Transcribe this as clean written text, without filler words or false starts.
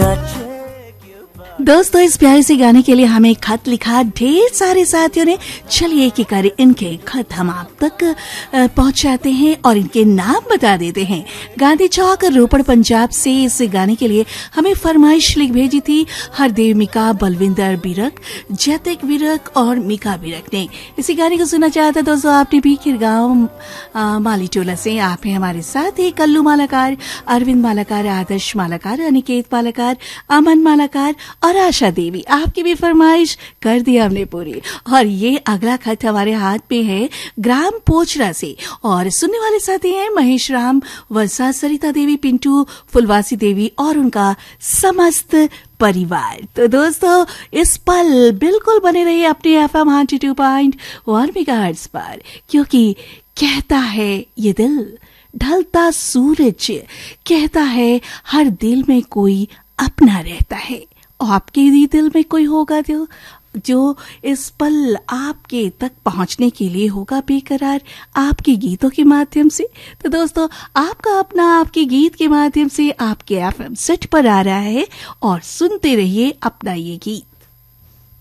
दोस्तों, इस प्यारे से गाने के लिए हमें खत लिखा ढेर सारे साथियों ने। चलिए एक एक करके इनके खत हम आप तक पहुंचाते हैं और इनके नाम बता देते हैं। गांधी चौक रोपड़ पंजाब से इस गाने के लिए हमें फरमाइश लिख भेजी थी हरदेव मिका, बलविंदर बिरक, जैतिक बिरक और मिका बिरक ने। इसी गाने को सुनना चाहता दोस्तों आपने भी खिरगांव माली टोला से। आप हैं हमारे साथ ही कल्लू मालाकार, अरविंद मालाकार, आदर्श मालाकार, अनिकेत मालाकार, अमन मालाकार और आशा देवी। आपकी भी फरमाइश कर दी हमने पूरी। और ये अगला खत हमारे हाथ पे है ग्राम पोचरा से और सुनने वाले साथी हैं महेश राम, वर्षा, सरिता देवी, पिंटू, फुलवासी देवी और उनका समस्त परिवार। तो दोस्तों, इस पल बिल्कुल बने रहिए अपने FM 102.1 मेगाहर्ट्ज पर, क्योंकि कहता है ये दिल, ढलता सूरज कहता है हर दिल में कोई अपना रहता है। आपके भी दिल में कोई होगा जो इस पल आपके तक पहुंचने के लिए होगा बेकरार आपके गीतों के माध्यम से। तो दोस्तों, आपका अपना आपके गीत के माध्यम से आपके FM सेट पर आ रहा है और सुनते रहिए अपना ये गीत।